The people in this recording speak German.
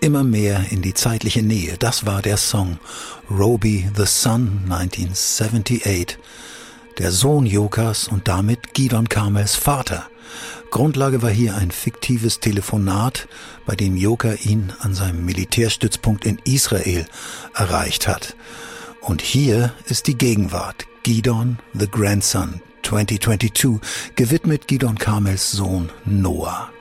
Immer mehr in die zeitliche Nähe, das war der Song Roby the Sun 1978, der Sohn Jokas und damit Gidon Karmels Vater. Grundlage war hier ein fiktives Telefonat, bei dem Joka ihn an seinem Militärstützpunkt in Israel erreicht hat. Und hier ist die Gegenwart, Gidon the Grandson 2022, gewidmet Gidon Karmels Sohn Noah.